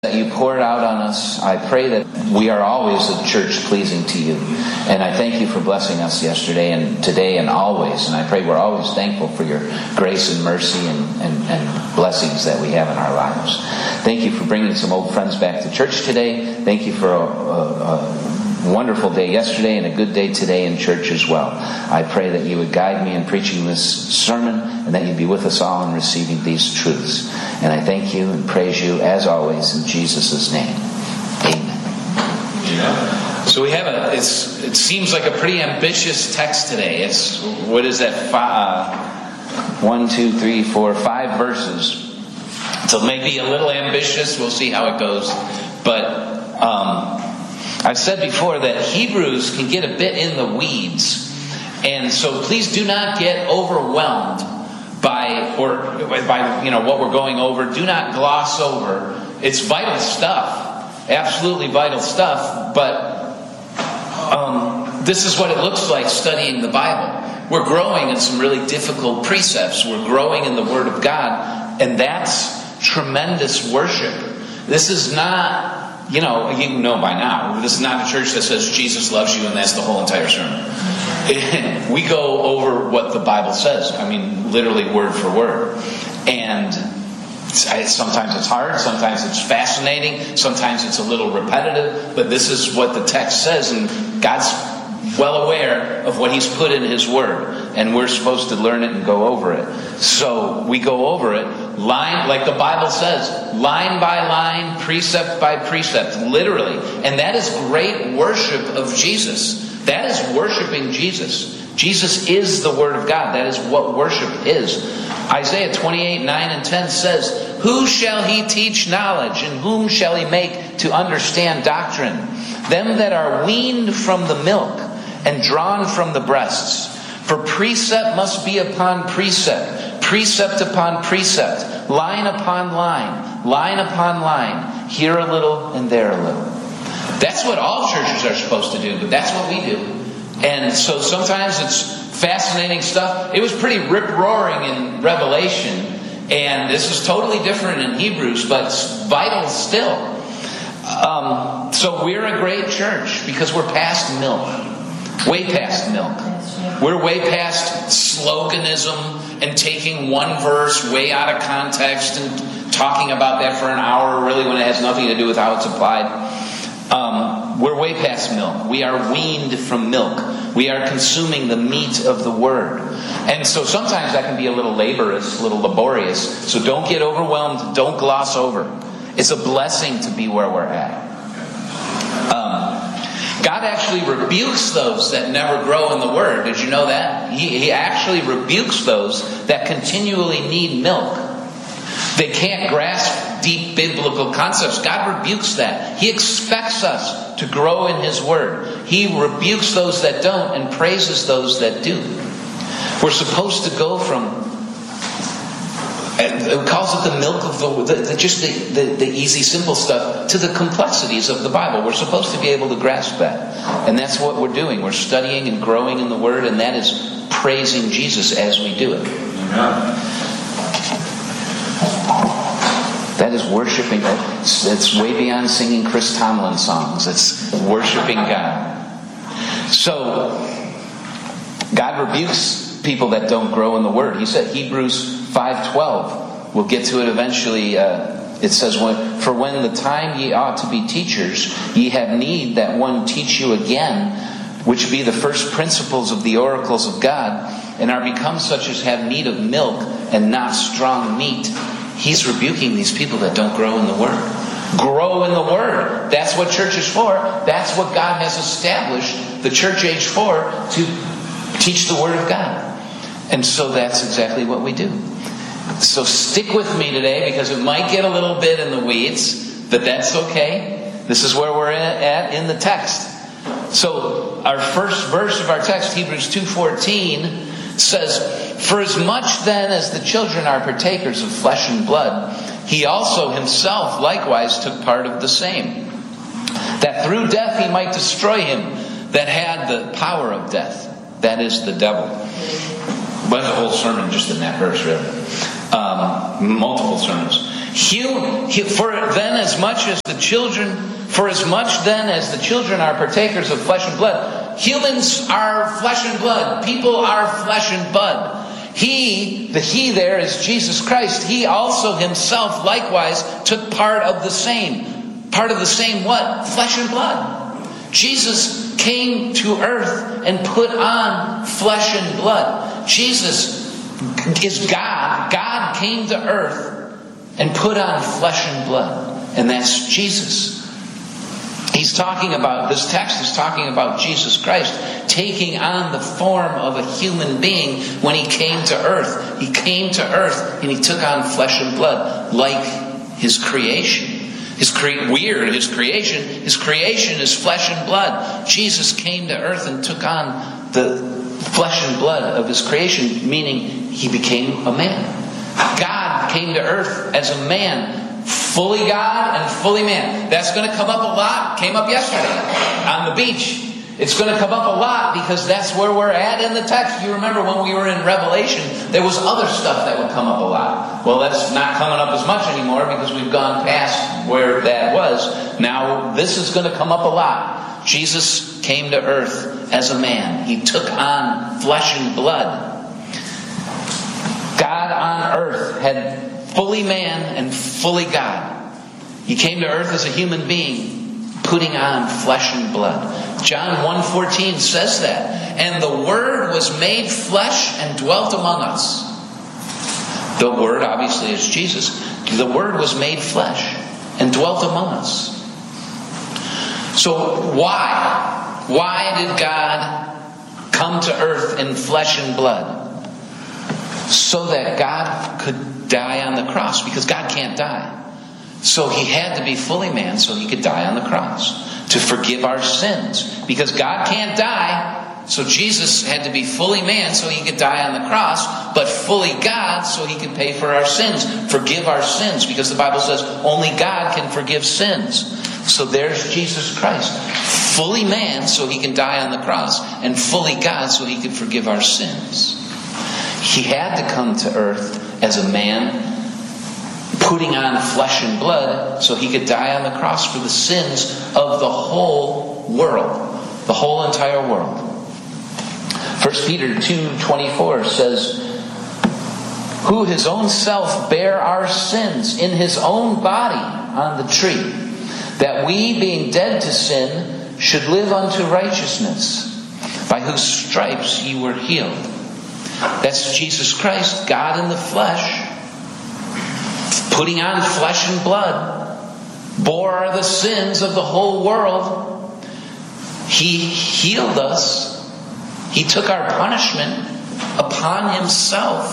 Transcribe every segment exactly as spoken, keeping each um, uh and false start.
that you poured out on us. I pray that we are always a church pleasing to you. And I thank you for blessing us yesterday and today and always. And I pray we're always thankful for your grace and mercy and, and, and blessings that we have in our lives. Thank you for bringing some old friends back to church today. Thank you for a, a, a wonderful day yesterday and a good day today in church as well. I pray that you would guide me in preaching this sermon and that you'd be with us all in receiving these truths. And I thank you and praise you as always in Jesus' name. Amen. Yeah. So we have a, it's, it seems like a pretty ambitious text today. It's, what is that? Five, uh, one, two, three, four, five verses. So maybe a little ambitious. We'll see how it goes. But um, I've said before that Hebrews can get a bit in the weeds. And so please do not get overwhelmed by or by you know what we're going over. Do not gloss over. It's vital stuff, absolutely vital stuff. But um, this is what it looks like studying the Bible. We're growing in some really difficult precepts. We're growing in the Word of God, and that's tremendous worship. This is not, you know, you know by now. This is not a church that says Jesus loves you, and that's the whole entire sermon. We go over what the Bible says. I mean, literally word for word. And sometimes it's hard, sometimes it's fascinating, sometimes it's a little repetitive, but this is what the text says, and God's well aware of what He's put in His Word, and we're supposed to learn it and go over it. So we go over it, line, like the Bible says, line by line, precept by precept, literally. And that is great worship of Jesus. That is worshiping Jesus. Jesus is the Word of God. That is what worship is. Isaiah twenty-eight, nine and ten says, "Who shall He teach knowledge, and whom shall He make to understand doctrine? Them that are weaned from the milk, and drawn from the breasts. For precept must be upon precept, precept upon precept, line upon line, line upon line, here a little and there a little." That's what all churches are supposed to do, but that's what we do. And so sometimes it's fascinating stuff. It was pretty rip-roaring in Revelation, and this is totally different in Hebrews, but it's vital still. Um, so we're a great church because we're past milk. Way past milk. We're way past sloganism and taking one verse way out of context and talking about that for an hour really when it has nothing to do with how it's applied. Um, we're way past milk. We are weaned from milk. We are consuming the meat of the Word. And so sometimes that can be a little laborious, a little laborious. So don't get overwhelmed. Don't gloss over. It's a blessing to be where we're at. Um, God actually rebukes those that never grow in the Word. Did you know that? He, he actually rebukes those that continually need milk. They can't grasp deep biblical concepts. God rebukes that. He expects us to grow in His Word. He rebukes those that don't and praises those that do. We're supposed to go from, it calls it the milk of the, the, the just the, the, the easy, simple stuff, to the complexities of the Bible. We're supposed to be able to grasp that. And that's what we're doing. We're studying and growing in the Word, and that is praising Jesus as we do it. Amen. That is worshiping. It's way beyond singing Chris Tomlin songs. It's worshiping God. So, God rebukes people that don't grow in the Word. He said, Hebrews five twelve. We'll get to it eventually. Uh, it says, "For when the time ye ought to be teachers, ye have need that one teach you again, which be the first principles of the oracles of God, and are become such as have need of milk, and not strong meat." He's rebuking these people that don't grow in the Word. Grow in the Word. That's what church is for. That's what God has established the church age for, to teach the Word of God. And so that's exactly what we do. So stick with me today because it might get a little bit in the weeds, but that's okay. This is where we're at in the text. So our first verse of our text, Hebrews two fourteen, says, "For as much then as the children are partakers of flesh and blood, He also Himself likewise took part of the same, that through death He might destroy him that had the power of death, that is, the devil." Well, the whole sermon just in that verse, really. Um, multiple sermons. Hum, for then as much as the children, for as much then as the children are partakers of flesh and blood, humans are flesh and blood. People are flesh and blood. He, the He there is Jesus Christ. He also Himself likewise took part of the same. Part of the same what? Flesh and blood. Jesus came to earth and put on flesh and blood. Jesus is God. God came to earth and put on flesh and blood. And that's Jesus. He's talking about, this text is talking about Jesus Christ taking on the form of a human being when He came to earth. He came to earth and He took on flesh and blood like His creation. His cre- weird, His creation. His creation is flesh and blood. Jesus came to earth and took on the flesh and blood of His creation, meaning He became a man. God came to earth as a man, fully God and fully man. That's going to come up a lot. Came up yesterday on the beach. It's going to come up a lot because that's where we're at in the text. You remember when we were in Revelation, there was other stuff that would come up a lot. Well, that's not coming up as much anymore because we've gone past where that was. Now, this is going to come up a lot. Jesus came to earth as a man. He took on flesh and blood. God on earth had fully man and fully God. He came to earth as a human being, putting on flesh and blood. John one fourteen says that. And the Word was made flesh and dwelt among us. The Word obviously is Jesus. The Word was made flesh and dwelt among us. So why? Why did God come to earth in flesh and blood? So that God could die on the cross, because God can't die. So He had to be fully man so He could die on the cross to forgive our sins. Because God can't die, so Jesus had to be fully man so He could die on the cross, but fully God so He could pay for our sins, forgive our sins, because the Bible says only God can forgive sins. So there's Jesus Christ, fully man so He can die on the cross, and fully God so He could forgive our sins. He had to come to earth as a man, putting on flesh and blood so He could die on the cross for the sins of the whole world, the whole entire world. First Peter two twenty-four says, who His own self bare our sins in His own body on the tree, that we, being dead to sin, should live unto righteousness, by whose stripes ye were healed. That's Jesus Christ, God in the flesh, putting on flesh and blood, bore the sins of the whole world. He healed us. He took our punishment upon Himself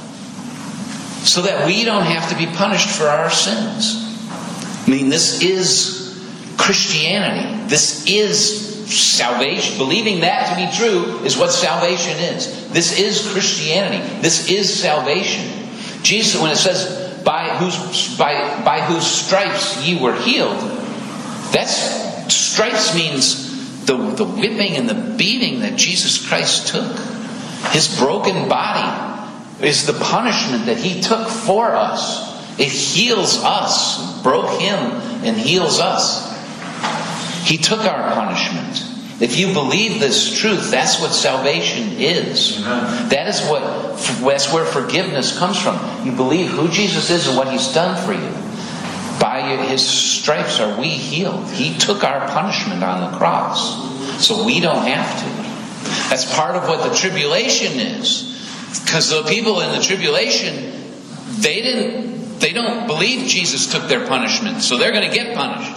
so that we don't have to be punished for our sins. I mean, this is Christianity. This is salvation. Believing that to be true is what salvation is. This is Christianity. This is salvation. Jesus, when it says, by whose, by, by whose stripes ye were healed, that's, stripes means the, the whipping and the beating that Jesus Christ took. His broken body is the punishment that He took for us. It heals us, broke Him and heals us. He took our punishment. If you believe this truth, that's what salvation is. Amen. That is what, that's where forgiveness comes from. You believe who Jesus is and what He's done for you. By His stripes are we healed. He took our punishment on the cross, so we don't have to. That's part of what the tribulation is. Because the people in the tribulation, they didn't, they don't believe Jesus took their punishment, so they're going to get punished.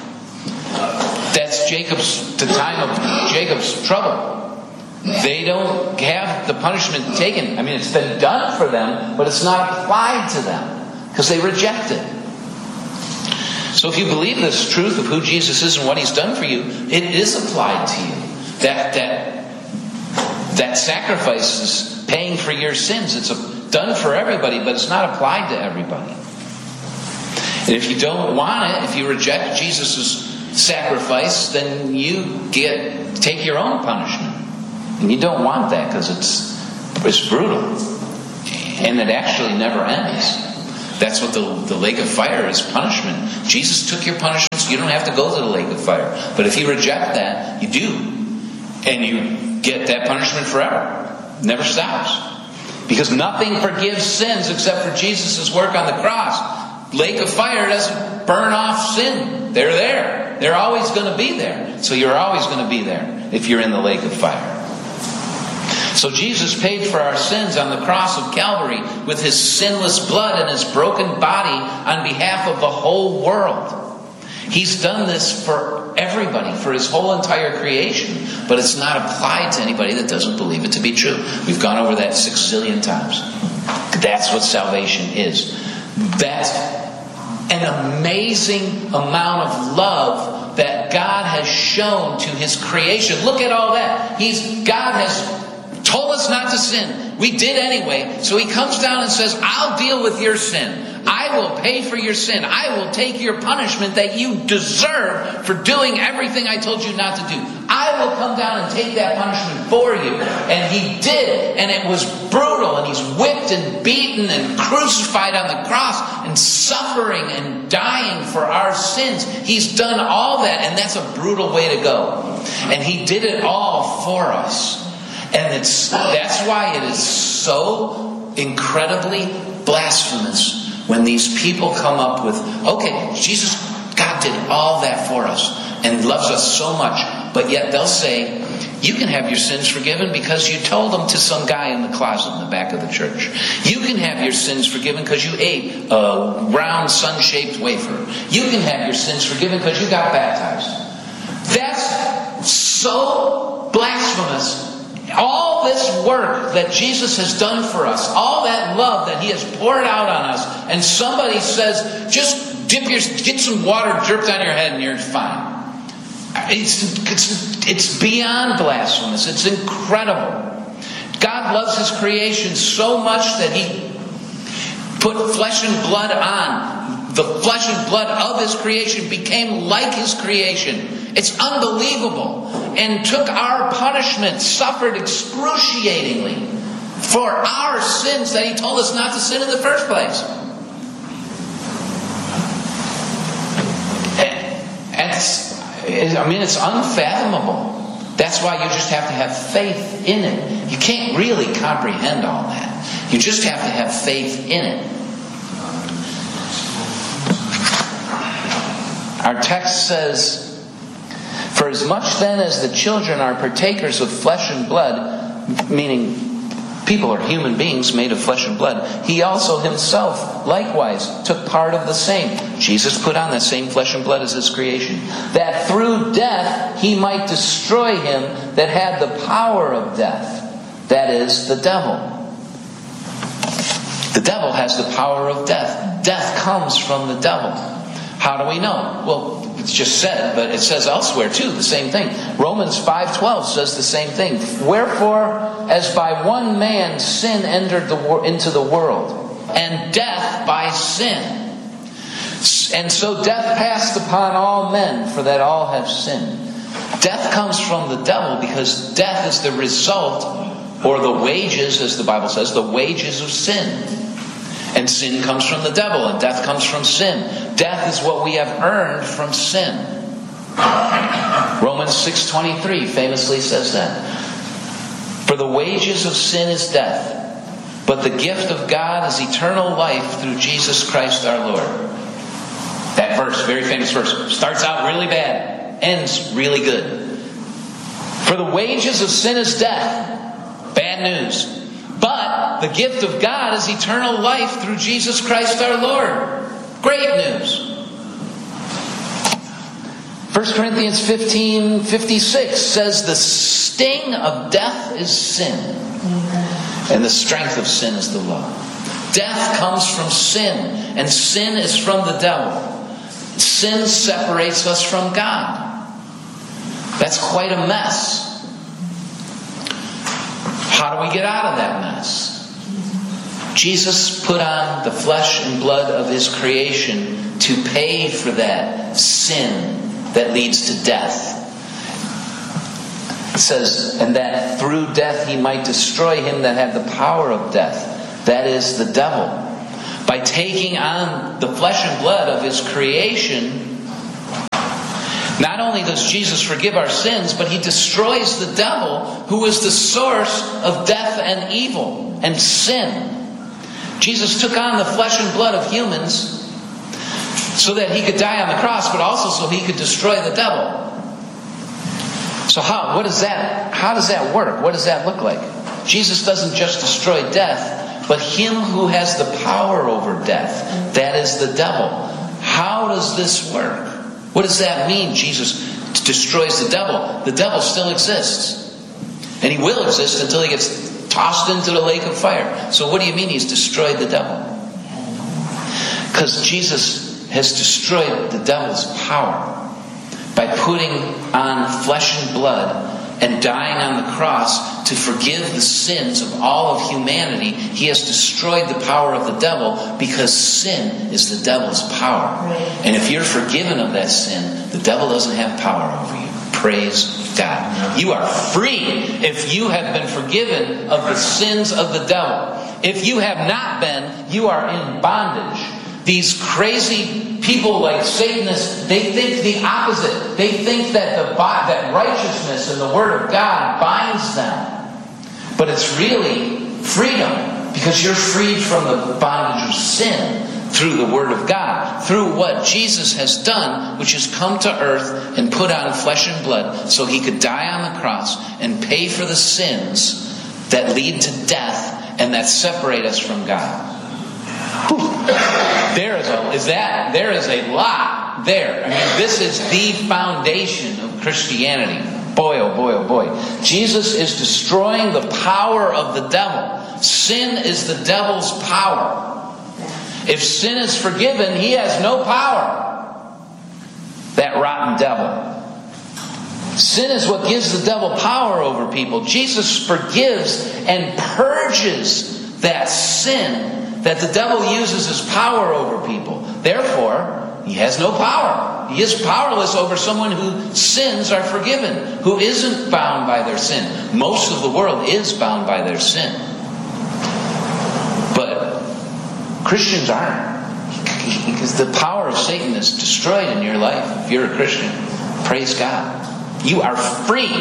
That's Jacob's, the time of Jacob's trouble. They don't have the punishment taken. I mean, it's been done for them, but it's not applied to them because they reject it. So if you believe this truth of who Jesus is and what He's done for you, it is applied to you. That that that sacrifice is paying for your sins. It's a, done for everybody, but it's not applied to everybody. And if you don't want it, if you reject Jesus' sacrifice, then you get take your own punishment. And you don't want that because it's it's brutal. And it actually never ends. That's what the, the lake of fire is, punishment. Jesus took your punishment, so you don't have to go to the lake of fire. But if you reject that, you do. And you get that punishment forever. It never stops. Because nothing forgives sins except for Jesus' work on the cross. Lake of fire doesn't burn off sin. They're there. They're always going to be there. So you're always going to be there if you're in the lake of fire. So Jesus paid for our sins on the cross of Calvary with His sinless blood and His broken body on behalf of the whole world. He's done this for everybody, for His whole entire creation. But it's not applied to anybody that doesn't believe it to be true. We've gone over that six zillion times. That's what salvation is. That's an amazing amount of love that God has shown to His creation. Look at all that. He's God has told us not to sin. We did anyway. So He comes down and says, I'll deal with your sin. I will pay for your sin. I will take your punishment that you deserve for doing everything I told you not to do. I will come down and take that punishment for you. And He did. And it was brutal. And He's whipped and beaten and crucified on the cross and suffering and dying for our sins. He's done all that. And that's a brutal way to go. And He did it all for us. And it's that's why it is so incredibly blasphemous when these people come up with, okay, Jesus, God did all that for us and loves us so much, but yet they'll say, you can have your sins forgiven because you told them to some guy in the closet in the back of the church. You can have your sins forgiven because you ate a round sun-shaped wafer. You can have your sins forgiven because you got baptized. That's so blasphemous. All this work that Jesus has done for us, all that love that He has poured out on us, and somebody says, just dip your, get some water dripped on your head and you're fine. It's, it's, it's beyond blasphemous. It's incredible. God loves His creation so much that He put flesh and blood on. The flesh and blood of His creation became like His creation. It's unbelievable. And took our punishment, suffered excruciatingly for our sins that He told us not to sin in the first place. And it's, I mean, it's unfathomable. That's why you just have to have faith in it. You can't really comprehend all that. You just have to have faith in it. Our text says, for as much then as the children are partakers of flesh and blood, meaning people are human beings made of flesh and blood, He also Himself likewise took part of the same. Jesus put on that same flesh and blood as His creation, that through death He might destroy him that had the power of death, that is, the devil. The devil has the power of death. Death comes from the devil. How do we know? Well, it's just said, but it says elsewhere too, the same thing. Romans five twelve says the same thing. Wherefore, as by one man sin entered the wor- into the world, and death by sin. And so death passed upon all men, for that all have sinned. Death comes from the devil because death is the result, or the wages, as the Bible says, the wages of sin. And sin comes from the devil, and death comes from sin. Death is what we have earned from sin. Romans six twenty-three famously says that. For the wages of sin is death, but the gift of God is eternal life through Jesus Christ our Lord. That verse, very famous verse, starts out really bad, ends really good. For the wages of sin is death. Bad news. But the gift of God is eternal life through Jesus Christ our Lord. Great news. First Corinthians fifteen fifty-six says the sting of death is sin, and the strength of sin is the law. Death comes from sin, and sin is from the devil. Sin separates us from God. That's quite a mess. How do we get out of that mess? Jesus put on the flesh and blood of His creation to pay for that sin that leads to death. It says, and that through death He might destroy him that had the power of death, that is, the devil. by taking on the flesh and blood of His creation, not only does Jesus forgive our sins, but He destroys the devil, who is the source of death and evil and sin. Jesus took on the flesh and blood of humans so that He could die on the cross, but also so He could destroy the devil. So how, what is that, how does that work? What does that look like? Jesus doesn't just destroy death, but him who has the power over death, that is the devil. How does this work? What does that mean? Jesus destroys the devil. The devil still exists. And he will exist until he gets tossed into the lake of fire. So what do you mean He's destroyed the devil? Because Jesus has destroyed the devil's power by putting on flesh and blood and dying on the cross to forgive the sins of all of humanity. He has destroyed the power of the devil, because sin is the devil's power. And if you're forgiven of that sin, the devil doesn't have power over you. Praise God. You are free if you have been forgiven of the sins of the devil. If you have not been, you are in bondage. These crazy people like Satanists, they think the opposite. They think that the that righteousness and the Word of God binds them. But it's really freedom, because you're freed from the bondage of sin through the Word of God, through what Jesus has done, which is come to earth and put on flesh and blood so He could die on the cross and pay for the sins that lead to death and that separate us from God. There is a is that there is a lot there. I mean, this is the foundation of Christianity. Boy, oh boy, oh boy. Jesus is destroying the power of the devil. Sin is the devil's power. If sin is forgiven, he has no power. That rotten devil. Sin is what gives the devil power over people. Jesus forgives and purges that sin that the devil uses his power over people. Therefore, he has no power. He is powerless over someone whose sins are forgiven, who isn't bound by their sin. Most of the world is bound by their sin. But Christians aren't. Because the power of Satan is destroyed in your life. If you're a Christian, praise God. You are free.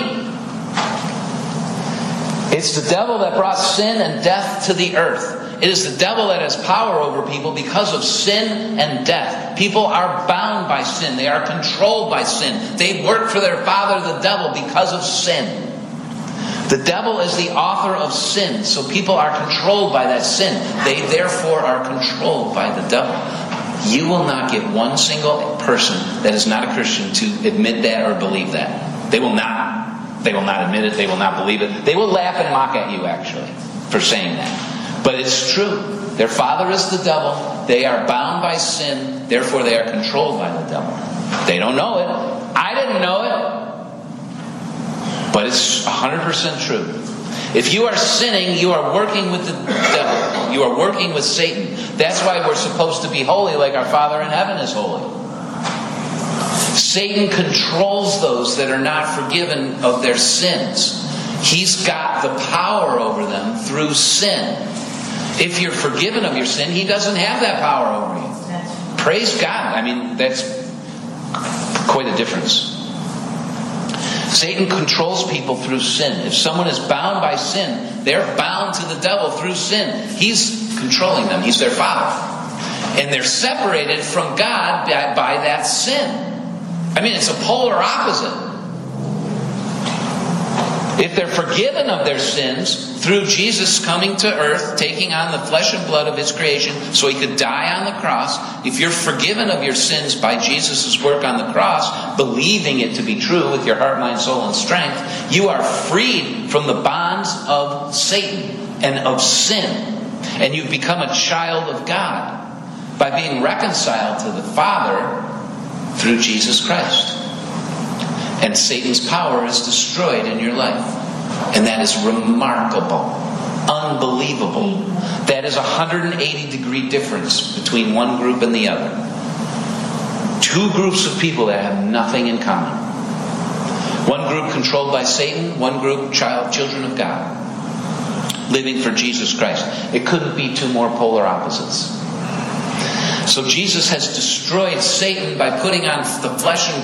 It's the devil that brought sin and death to the earth. It is the devil that has power over people because of sin and death. People are bound by sin. They are controlled by sin. They work for their father, the devil, because of sin. The devil is the author of sin, so people are controlled by that sin. They therefore are controlled by the devil. You will not get one single person that is not a Christian to admit that or believe that. They will not. They will not admit it. They will not believe it. They will laugh and mock at you, actually, for saying that. But it's true. Their father is the devil. They are bound by sin. Therefore, they are controlled by the devil. They don't know it. I didn't know it. But it's one hundred percent true. If you are sinning, you are working with the devil. You are working with Satan. That's why we're supposed to be holy like our Father in heaven is holy. Satan controls those that are not forgiven of their sins. He's got the power over them through sin. If you're forgiven of your sin, he doesn't have that power over you. Praise God. I mean, that's quite a difference. Satan controls people through sin. If someone is bound by sin, they're bound to the devil through sin. He's controlling them. He's their father. And they're separated from God by, by that sin. I mean, it's a polar opposite. If they're forgiven of their sins through Jesus coming to earth, taking on the flesh and blood of His creation so He could die on the cross, if you're forgiven of your sins by Jesus' work on the cross, believing it to be true with your heart, mind, soul, and strength, you are freed from the bonds of Satan and of sin. And you've become a child of God by being reconciled to the Father through Jesus Christ. And Satan's power is destroyed in your life. And that is remarkable. Unbelievable. That is a one hundred eighty degree difference between one group and the other. Two groups of people that have nothing in common. One group controlled by Satan, one group child, children of God, living for Jesus Christ. It couldn't be two more polar opposites. So Jesus has destroyed Satan by putting on the flesh and